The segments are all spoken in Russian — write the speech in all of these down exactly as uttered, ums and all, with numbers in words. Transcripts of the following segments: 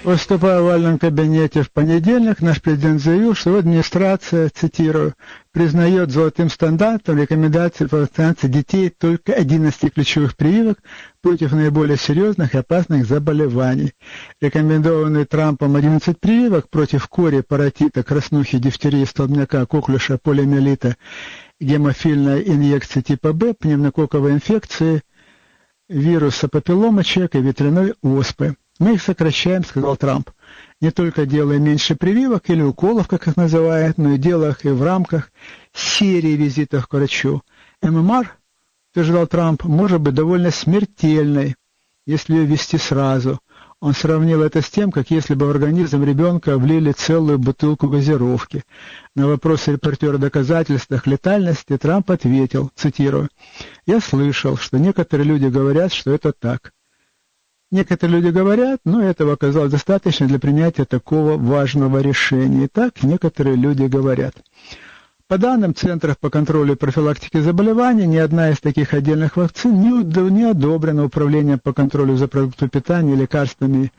Выступая в овальном кабинете в понедельник, наш президент заявил, что администрация, цитирую, признает золотым стандартом рекомендации по вакцинации детей только одиннадцати ключевых прививок против наиболее серьезных и опасных заболеваний. Рекомендованные Трампом одиннадцать прививок против кори, паротита, краснухи, дифтерии, столбняка, коклюша, полиомиелита, гемофильной инъекции типа Б, пневмококковой инфекции, вируса папилломочек и ветряной оспы. Мы их сокращаем, сказал Трамп, не только делая меньше прививок или уколов, как их называют, но и делая их и в рамках серии визитов к врачу. ММР, утверждал Трамп, может быть довольно смертельной, если ее ввести сразу. Он сравнил это с тем, как если бы в организм ребенка влили целую бутылку газировки. На вопрос репортера о доказательствах летальности Трамп ответил, цитирую, «Я слышал, что некоторые люди говорят, что это так. Некоторые люди говорят, но этого оказалось достаточно для принятия такого важного решения. И так некоторые люди говорят». По данным Центров по контролю и профилактике заболеваний, ни одна из таких отдельных вакцин не одобрена Управлением по контролю за продуктами питания и лекарствами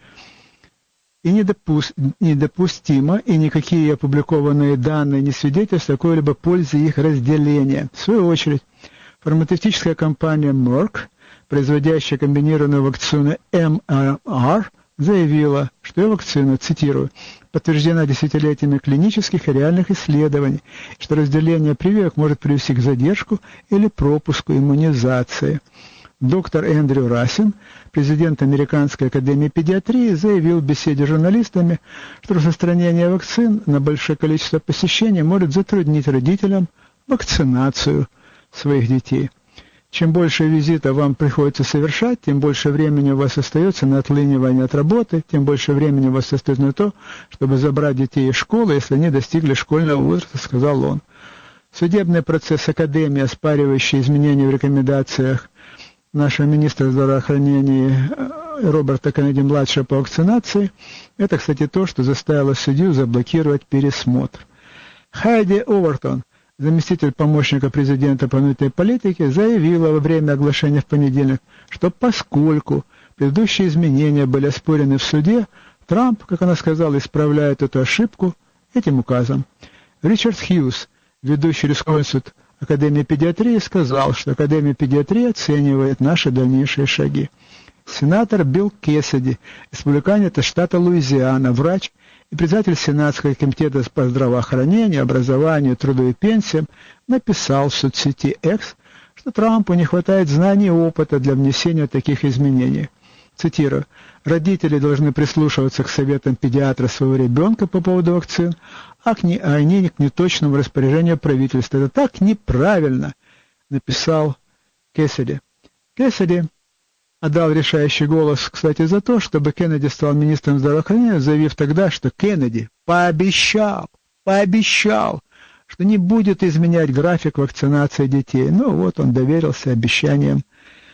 и недопустима, и никакие опубликованные данные не свидетельствуют о какой-либо пользе их разделения. В свою очередь, фармацевтическая компания Merck, производящая комбинированную вакцину эм эр эр, заявила, что ее вакцина, цитирую, подтверждена десятилетиями клинических и реальных исследований, что разделение прививок может привести к задержку или пропуску иммунизации. Доктор Эндрю Рассин, президент Американской академии педиатрии, заявил в беседе с журналистами, что распространение вакцин на большое количество посещений может затруднить родителям вакцинацию своих детей. Чем больше визитов вам приходится совершать, тем больше времени у вас остается на отлынивание от работы, тем больше времени у вас остается на то, чтобы забрать детей из школы, если они достигли школьного возраста, сказал он. Судебный процесс Академии, оспаривающий изменения в рекомендациях нашего министра здравоохранения Роберта Кеннеди-младшего по вакцинации, это, кстати, то, что заставило судью заблокировать пересмотр. Хайди Овертон, заместитель помощника президента по внутренней политике, заявила во время оглашения в понедельник, что поскольку предыдущие изменения были оспорены в суде, Трамп, как она сказала, исправляет эту ошибку этим указом. Ричард Хьюз, ведущий юрисконсульт Академии педиатрии, сказал, что Академия педиатрии оценивает наши дальнейшие шаги. Сенатор Билл Кэссиди, республиканец из штата Луизиана, врач и председатель Сенатского комитета по здравоохранению, образованию, труду и пенсиям, написал в соцсети X, что Трампу не хватает знаний и опыта для внесения таких изменений. Цитирую, «Родители должны прислушиваться к советам педиатра своего ребенка по поводу вакцин, а, к не, а не к неточному распоряжению правительства. Это так неправильно», написал Кэссиди. Кэссиди отдал решающий голос, кстати, за то, чтобы Кеннеди стал министром здравоохранения, заявив тогда, что Кеннеди пообещал, пообещал, что не будет изменять график вакцинации детей. Ну вот он доверился обещаниям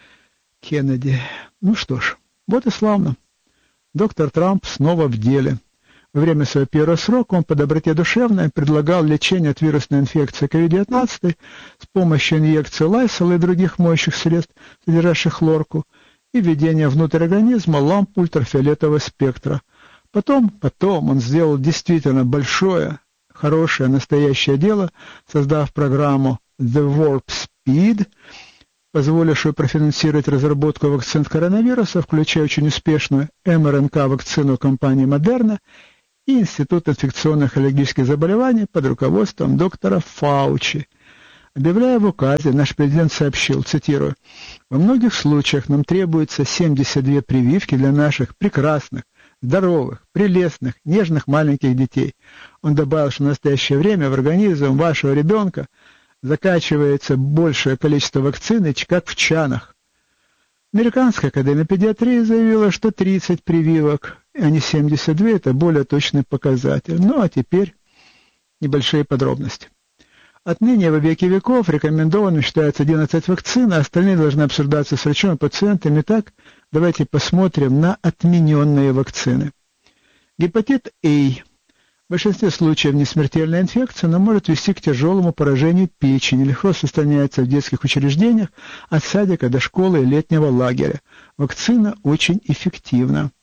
Кеннеди. Ну что ж, вот и славно. Доктор Трамп снова в деле. Во время своего первого срока он по доброте душевной предлагал лечение от вирусной инфекции ковид девятнадцать с помощью инъекции Лайсола и других моющих средств, содержащих хлорку, и введение внутрь организма ламп ультрафиолетового спектра. Потом, потом он сделал действительно большое, хорошее, настоящее дело, создав программу The Warp Speed, позволившую профинансировать разработку вакцин от коронавируса, включая очень успешную эм эр эн ка-вакцину компании Moderna и Институт инфекционных и аллергических заболеваний под руководством доктора Фаучи. Объявляя в указе, наш президент сообщил, цитирую, «Во многих случаях нам требуется семьдесят две прививки для наших прекрасных, здоровых, прелестных, нежных маленьких детей». Он добавил, что в настоящее время в организм вашего ребенка закачивается большее количество вакцины, как в чанах. Американская академия педиатрии заявила, что тридцать прививок, а не семьдесят две, это более точный показатель. Ну а теперь небольшие подробности. Отныне во веки веков рекомендованным считается одиннадцать вакцин, а остальные должны обсуждаться с врачом и пациентами. Так, давайте посмотрим на отмененные вакцины. Гепатит А. В большинстве случаев несмертельная инфекция, но может вести к тяжелому поражению печени, легко распространяется в детских учреждениях от садика до школы и летнего лагеря. Вакцина очень эффективна.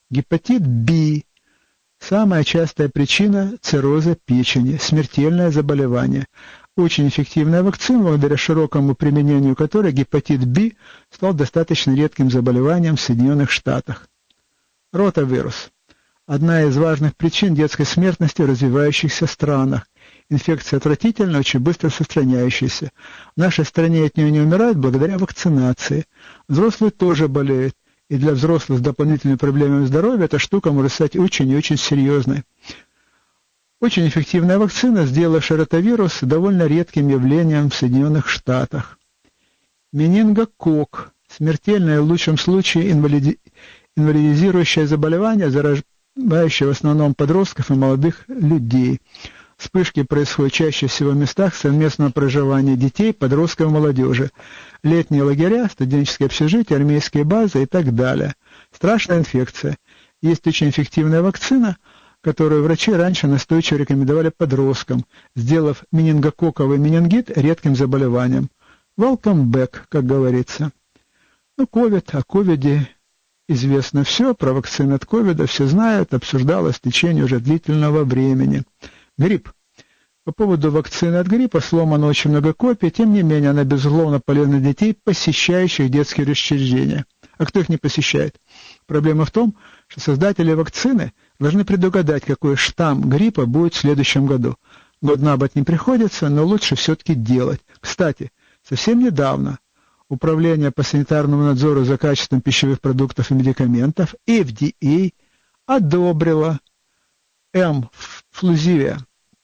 Гепатит B – самая частая причина цирроза печени, смертельное заболевание. Очень эффективная вакцина, благодаря широкому применению которой гепатит B стал достаточно редким заболеванием в Соединенных Штатах. Ротавирус – одна из важных причин детской смертности в развивающихся странах. Инфекция отвратительная, очень быстро распространяющаяся. В нашей стране от нее не умирают благодаря вакцинации. Взрослые тоже болеют. И для взрослых с дополнительными проблемами здоровья эта штука может стать очень и очень серьезной. Очень эффективная вакцина, сделавшая ротавирус довольно редким явлением в Соединенных Штатах. Менингококк – смертельное в лучшем случае инвалиди... инвалидизирующее заболевание, заражающее в основном подростков и молодых людей. Вспышки происходят чаще всего в местах совместного проживания детей, подростков и молодежи. Летние лагеря, студенческие общежития, армейские базы и так далее. Страшная инфекция. Есть очень эффективная вакцина, которую врачи раньше настойчиво рекомендовали подросткам, сделав менингококковый менингит редким заболеванием. Welcome back, как говорится. Ну, ковид, о ковиде известно все, про вакцины от ковида все знают, обсуждалось в течение уже длительного времени. Грипп. По поводу вакцины от гриппа сломано очень много копий, тем не менее она безусловно полезна для детей, посещающих детские учреждения. А кто их не посещает? Проблема в том, что создатели вакцины должны предугадать, какой штамм гриппа будет в следующем году. Год на год не приходится, но лучше все-таки делать. Кстати, совсем недавно Управление по санитарному надзору за качеством пищевых продуктов и медикаментов эф ди эй одобрило Эмфлузивия.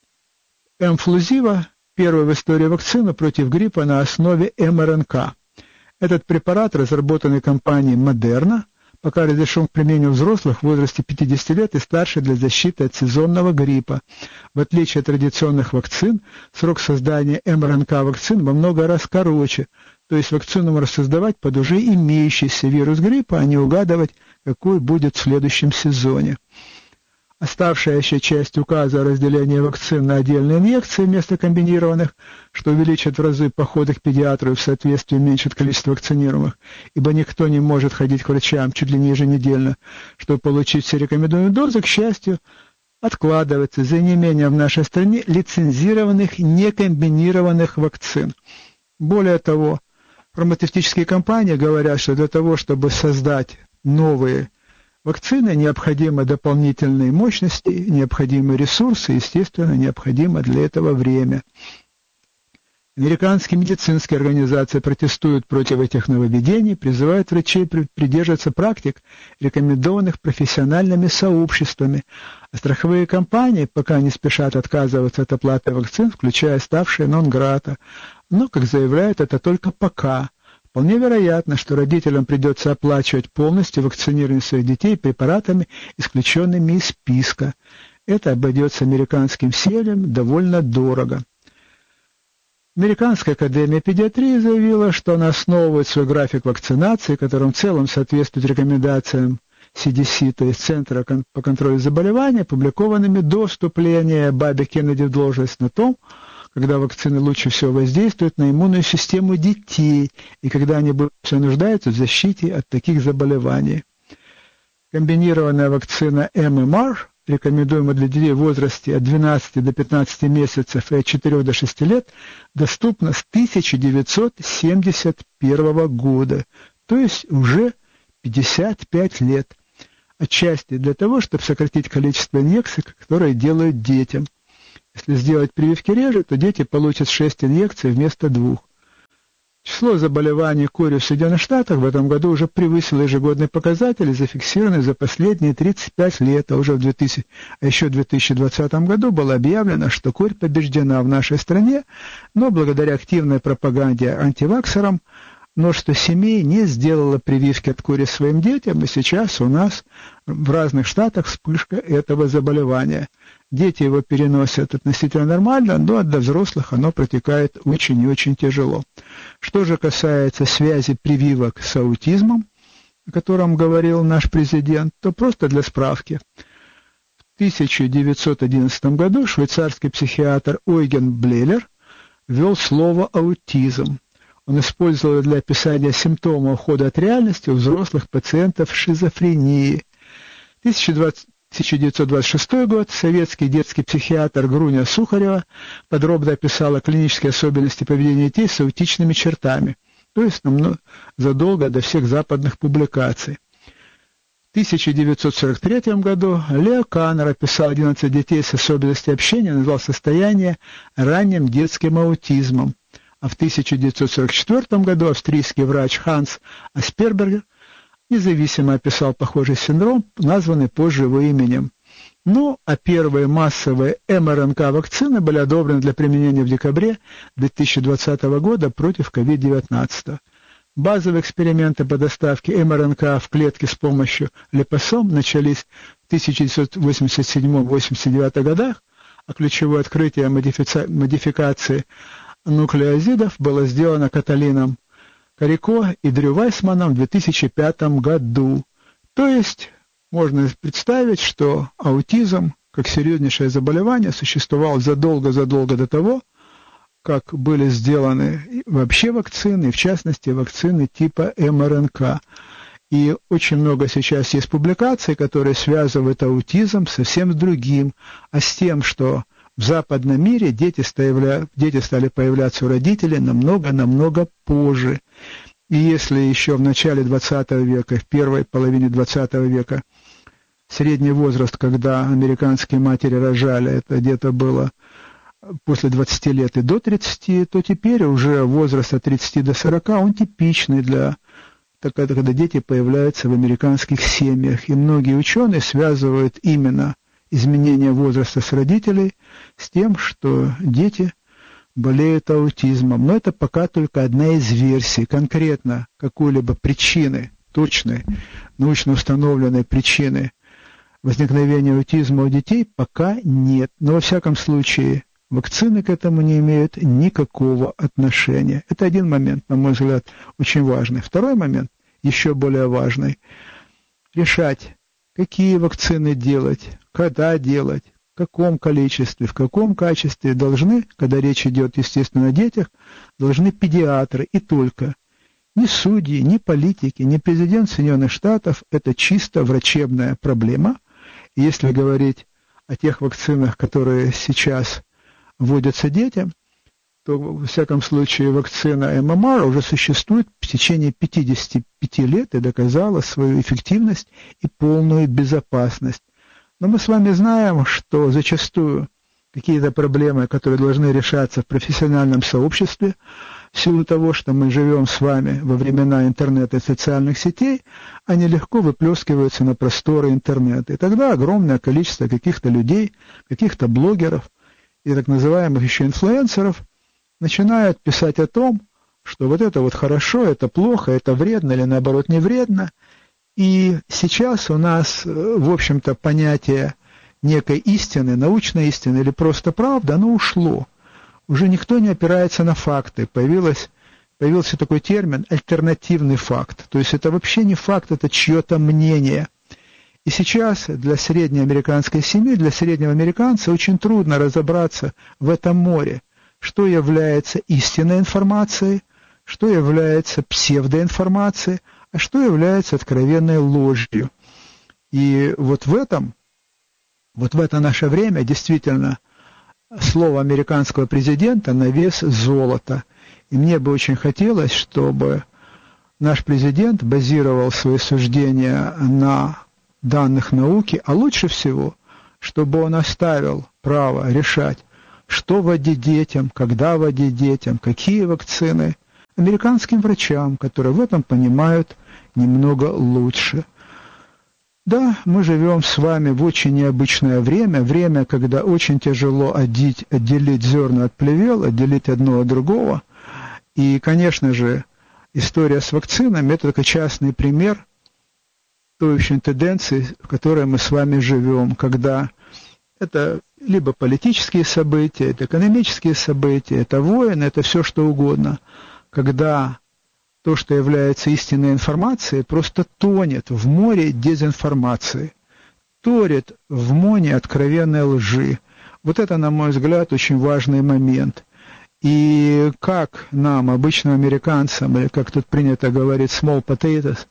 Эмфлузива – первая в истории вакцина против гриппа на основе эм эр эн ка. Этот препарат, разработанный компанией Moderna, пока разрешен к применению взрослых в возрасте пятидесяти лет и старше для защиты от сезонного гриппа. В отличие от традиционных вакцин, срок создания эм эр эн ка вакцин во много раз короче, то есть вакцину можно создавать под уже имеющийся вирус гриппа, а не угадывать, какой будет в следующем сезоне. Оставшаяся часть указа о разделении вакцин на отдельные инъекции вместо комбинированных, что увеличит в разы походы к педиатру и в соответствии уменьшит количество вакцинируемых, ибо никто не может ходить к врачам чуть ли не еженедельно, чтобы получить все рекомендуемые дозы, к счастью, откладывается за неимением в нашей стране лицензированных некомбинированных вакцин. Более того, фармацевтические компании говорят, что для того, чтобы создать новые вакцины, необходимы дополнительные мощности, необходимы ресурсы, естественно, необходимо для этого время. Американские медицинские организации протестуют против этих нововведений, призывают врачей придерживаться практик, рекомендованных профессиональными сообществами, а страховые компании пока не спешат отказываться от оплаты вакцин, включая ставшие нон-грата. Но, как заявляют, это только пока. Вполне вероятно, что родителям придется оплачивать полностью вакцинирование своих детей препаратами, исключенными из списка. Это обойдется американским семьям довольно дорого. Американская академия педиатрии заявила, что она основывает свой график вакцинации, которым в целом соответствует рекомендациям си ди си, то есть Центра по контролю заболеваний, опубликованными до вступления Бобби Кеннеди в должность, на том, когда вакцины лучше всего воздействуют на иммунную систему детей и когда они больше нуждаются в защите от таких заболеваний. Комбинированная вакцина эм эм ар, рекомендуемая для детей в возрасте от двенадцати до пятнадцати месяцев и от четырёх до шести лет, доступна с тысяча девятьсот семьдесят первого года, то есть уже пятьдесят пять лет. Отчасти для того, чтобы сократить количество инъекций, которые делают детям. Если сделать прививки реже, то дети получат шесть инъекций вместо двух. Число заболеваний корью в Соединенных Штатах в этом году уже превысило ежегодные показатели, зафиксированные за последние тридцать пять лет, а уже в две тысячи, а еще в две тысячи двадцатом году было объявлено, что корь побеждена в нашей стране, но благодаря активной пропаганде антиваксерам множество семей не сделало прививки от кори своим детям, и сейчас у нас в разных штатах вспышка этого заболевания. Дети его переносят относительно нормально, но для взрослых оно протекает очень и очень тяжело. Что же касается связи прививок с аутизмом, о котором говорил наш президент, то просто для справки. В тысяча девятьсот одиннадцатом году швейцарский психиатр Ойген Блейлер ввел слово «аутизм». Он использовал для описания симптомов ухода от реальности у взрослых пациентов с шизофренией. тысяча девятьсот двадцать шестой год советский детский психиатр Груня Сухарева подробно описала клинические особенности поведения детей с аутичными чертами, то есть намного, задолго до всех западных публикаций. В тысяча девятьсот сорок третьем году Лео Каннер описал одиннадцать детей с особенностями общения, назвал состояние ранним детским аутизмом. А в тысяча девятьсот сорок четвёртом году австрийский врач Ханс Аспербергер независимо описал похожий синдром, названный позже его именем. Ну, а первые массовые эм эр эн ка-вакцины были одобрены для применения в декабре две тысячи двадцатого года против ковид девятнадцать. Базовые эксперименты по доставке эм эр эн ка в клетки с помощью липосом начались в тысяча девятьсот восемьдесят седьмом — восемьдесят девятом годах, а ключевое открытие модифици... модификации нуклеозидов было сделано Каталином Карико и Дрю Вайсманом в две тысячи пятом году. То есть можно представить, что аутизм, как серьезнейшее заболевание, существовал задолго-задолго до того, как были сделаны вообще вакцины, и в частности вакцины типа эм эр эн ка. И очень много сейчас есть публикаций, которые связывают аутизм совсем с другим, а с тем, что в западном мире дети стали, дети стали появляться у родителей намного-намного позже. И если еще в начале двадцатого века, в первой половине двадцатого века средний возраст, когда американские матери рожали, это где-то было после двадцати лет и до тридцати, то теперь уже возраст от тридцати до сорока, он типичный для тогда, когда дети появляются в американских семьях. И многие ученые связывают именно изменение возраста с родителей с тем, что дети болеют аутизмом. Но это пока только одна из версий. Конкретно какой-либо причины, точной, научно установленной причины возникновения аутизма у детей пока нет. Но во всяком случае вакцины к этому не имеют никакого отношения. Это один момент, на мой взгляд, очень важный. Второй момент, еще более важный. Решать, какие вакцины делать, когда делать, в каком количестве, в каком качестве должны, когда речь идет, естественно, о детях, должны педиатры и только. Ни судьи, ни политики, ни президент Соединенных Штатов – это чисто врачебная проблема. И если говорить о тех вакцинах, которые сейчас вводятся детям, то, во всяком случае, вакцина эм эм ар уже существует в течение пятидесяти пяти лет и доказала свою эффективность и полную безопасность. Но мы с вами знаем, что зачастую какие-то проблемы, которые должны решаться в профессиональном сообществе, в силу того, что мы живем с вами во времена интернета и социальных сетей, они легко выплескиваются на просторы интернета. И тогда огромное количество каких-то людей, каких-то блогеров и так называемых еще инфлюенсеров начинают писать о том, что вот это вот хорошо, это плохо, это вредно или наоборот не вредно. И сейчас у нас, в общем-то, понятие некой истины, научной истины или просто правда, оно ушло. Уже никто не опирается на факты. Появилось, появился такой термин «альтернативный факт». То есть это вообще не факт, это чье-то мнение. И сейчас для средней американской семьи, для среднего американца очень трудно разобраться в этом море, что является истинной информацией, что является псевдоинформацией, а что является откровенной ложью. И вот в этом, вот в это наше время действительно слово американского президента на вес золота. И мне бы очень хотелось, чтобы наш президент базировал свои суждения на данных науки, а лучше всего, чтобы он оставил право решать, что вводить детям, когда вводить детям, какие вакцины, американским врачам, которые в этом понимают немного лучше. Да, мы живем с вами в очень необычное время, время, когда очень тяжело отделить, отделить зерна от плевел, отделить одно от другого. И, конечно же, история с вакцинами – это только частный пример той общей тенденции, в которой мы с вами живем, когда это либо политические события, это экономические события, это войны, это все что угодно, когда то, что является истинной информацией, просто тонет в море дезинформации, тонет в море откровенной лжи. Вот это, на мой взгляд, очень важный момент. И как нам, обычным американцам, или как тут принято говорить, small potatoes,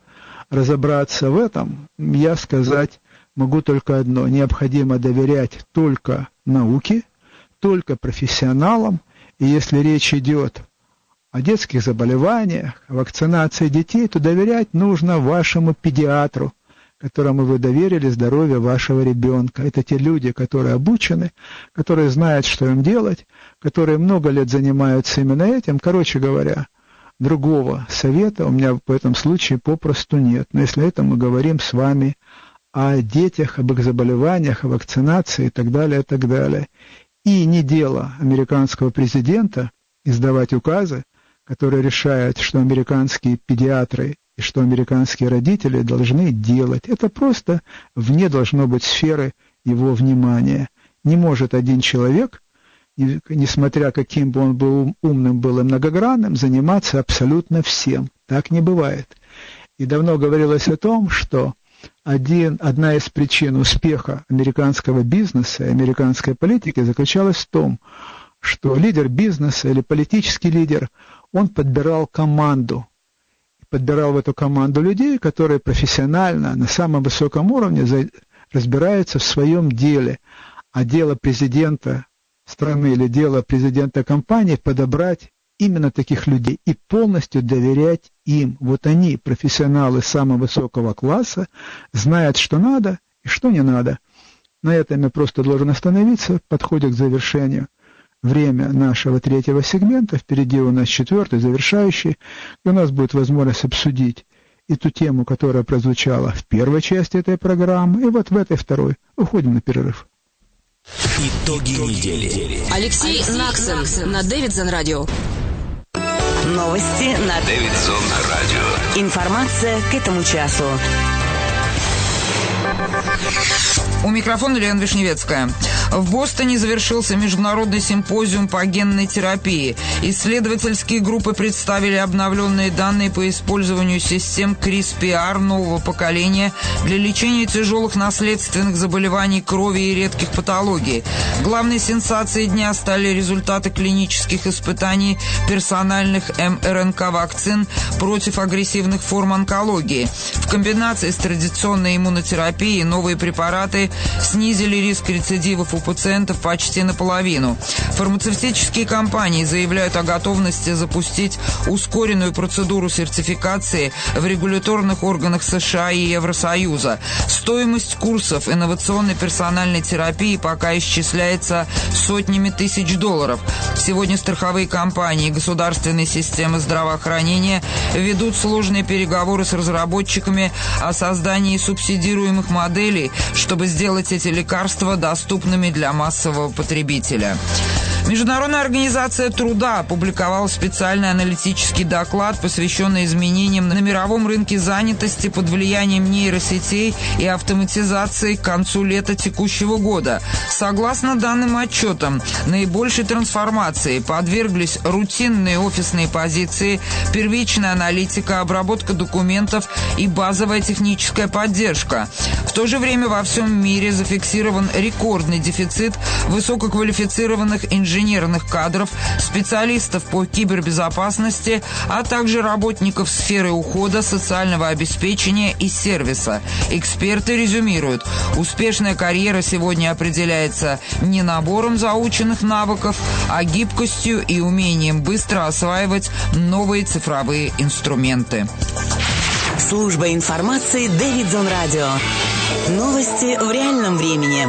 разобраться в этом, я сказать могу только одно. Необходимо доверять только науке, только профессионалам. И если речь идет о детских заболеваниях, о вакцинации детей, то доверять нужно вашему педиатру, которому вы доверили здоровье вашего ребенка. Это те люди, которые обучены, которые знают, что им делать, которые много лет занимаются именно этим. Короче говоря, другого совета у меня в этом случае попросту нет. Но если это мы говорим с вами о детях, об их заболеваниях, о вакцинации и так далее, и так далее. И не дело американского президента издавать указы, которые решают, что американские педиатры и что американские родители должны делать. Это просто вне должно быть сферы его внимания. Не может один человек, несмотря каким бы он был умным был и многогранным, заниматься абсолютно всем. Так не бывает. И давно говорилось о том, что один, одна из причин успеха американского бизнеса и американской политики заключалась в том, что лидер бизнеса или политический лидер, он подбирал команду. Подбирал в эту команду людей, которые профессионально, на самом высоком уровне разбираются в своем деле. А дело президента страны или дело президента компании подобрать именно таких людей и полностью доверять им. Вот они, профессионалы самого высокого класса, знают, что надо и что не надо. На этом я просто должен остановиться, подходит к завершению время нашего третьего сегмента. Впереди у нас четвертый, завершающий, и у нас будет возможность обсудить и ту тему, которая прозвучала в первой части этой программы, и вот в этой второй. Уходим на перерыв. Итоги недели. Алексей, Алексей Наксон, Наксон на Дэвидсон радио. Новости на Дэвидсон радио. Информация к этому часу. У микрофона Лена Вишневецкая. В Бостоне завершился международный симпозиум по генной терапии. Исследовательские группы представили обновленные данные по использованию систем криспр нового поколения для лечения тяжелых наследственных заболеваний крови и редких патологий. Главной сенсацией дня стали результаты клинических испытаний персональных эм эр эн ка-вакцин против агрессивных форм онкологии. В комбинации с традиционной иммунотерапией новые препараты снизили риск рецидивов у пациентов почти наполовину. Фармацевтические компании заявляют о готовности запустить ускоренную процедуру сертификации в регуляторных органах США и Евросоюза. Стоимость курсов инновационной персональной терапии пока исчисляется сотнями тысяч долларов. Сегодня страховые компании и государственные системы здравоохранения ведут сложные переговоры с разработчиками о создании субсидируемых моделей, чтобы сделать эти лекарства доступными для массового потребителя. Международная организация труда опубликовала специальный аналитический доклад, посвященный изменениям на мировом рынке занятости под влиянием нейросетей и автоматизации к концу лета текущего года. Согласно данным отчетам, наибольшей трансформации подверглись рутинные офисные позиции, первичная аналитика, обработка документов и базовая техническая поддержка. В то же время во всем мире зафиксирован рекордный дефицит высококвалифицированных инженеров, инженерных кадров, специалистов по кибербезопасности, а также работников сферы ухода, социального обеспечения и сервиса. Эксперты резюмируют: успешная карьера сегодня определяется не набором заученных навыков, а гибкостью и умением быстро осваивать новые цифровые инструменты. Служба информации Дэвидсон радио. Новости в реальном времени.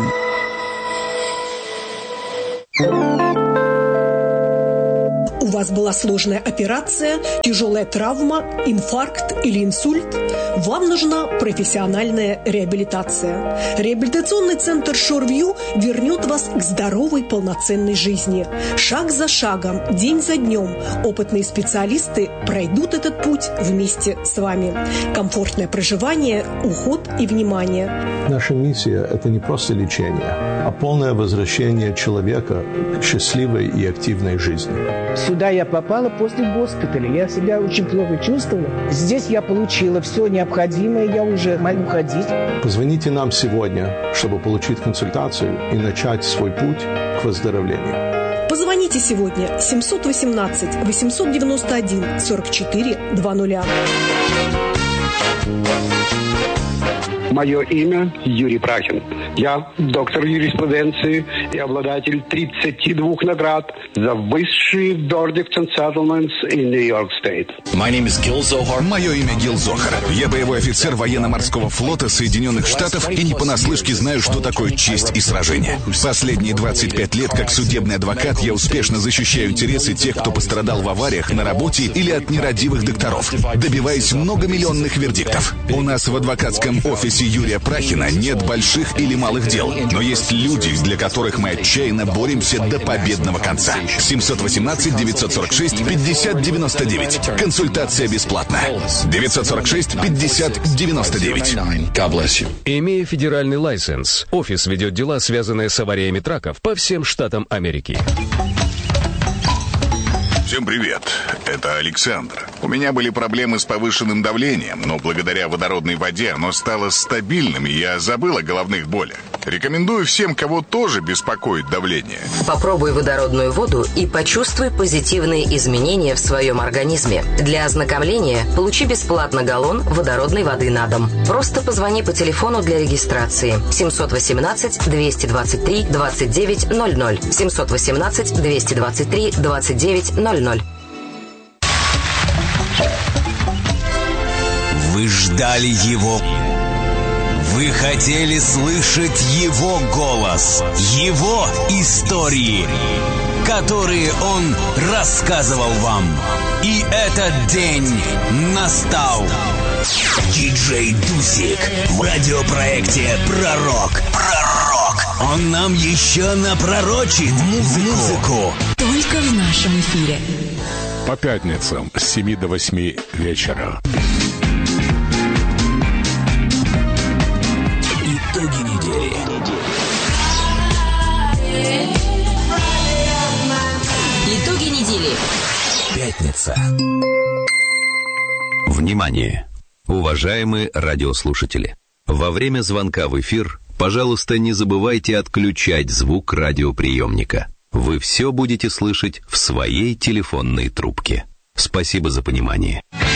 У вас была сложная операция, тяжелая травма, инфаркт или инсульт? Вам нужна профессиональная реабилитация. Реабилитационный центр Шорвью вернет вас к здоровой, полноценной жизни. Шаг за шагом, день за днем опытные специалисты пройдут этот путь вместе с вами. Комфортное проживание, уход и внимание. Наша миссия – это не просто лечение, а полное возвращение человека к счастливой и активной жизни. Сюда я попала после госпиталя. Я себя очень плохо чувствовала. Здесь я получила все необходимое. Я уже могу ходить. Позвоните нам сегодня, чтобы получить консультацию и начать свой путь к выздоровлению. Позвоните сегодня семь один восемь восемь девять один сорок четыре двадцать. Мое имя Юрий Прахин. Я доктор юриспруденции и обладатель тридцати двух наград за высшие verdicts and settlements in New York State. My name is Gil Zohar. Мое имя Гил Зохар. Я боевой офицер военно-морского флота Соединенных Штатов и не понаслышке знаю, что такое честь и сражение. Последние двадцать пять лет как судебный адвокат я успешно защищаю интересы тех, кто пострадал в авариях на работе или от нерадивых докторов, добиваясь многомиллионных вердиктов. У нас в адвокатском офисе Юрия Прахина нет больших или малых дел, но есть люди, для которых мы отчаянно боремся до победного конца. семьсот восемнадцать девятьсот сорок шесть пятьдесят девяносто девять. Консультация бесплатная. девятьсот сорок шесть пятьдесят девяносто девять. Имея федеральный лайсенс, офис ведет дела, связанные с авариями траков по всем штатам Америки. Всем привет, это Александр. У меня были проблемы с повышенным давлением, но благодаря водородной воде оно стало стабильным, и я забыл о головных болях. Рекомендую всем, кого тоже беспокоит давление. Попробуй водородную воду и почувствуй позитивные изменения в своем организме. Для ознакомления получи бесплатно галлон водородной воды на дом. Просто позвони по телефону для регистрации семьсот восемнадцать двести двадцать три двадцать девять ноль ноль. семьсот восемнадцать двести двадцать три двадцать девять ноль ноль. Вы ждали его. Вы хотели слышать его голос, его истории, которые он рассказывал вам. И этот день настал. Диджей Дусик в радиопроекте «Пророк». Пророк. Он нам еще напророчит музыку. музыку. Только в нашем эфире. По пятницам с семи до восьми вечера. Итоги недели. Итоги недели. Пятница. Внимание! Уважаемые радиослушатели! Во время звонка в эфир, пожалуйста, не забывайте отключать звук радиоприемника. Вы все будете слышать в своей телефонной трубке. Спасибо за понимание.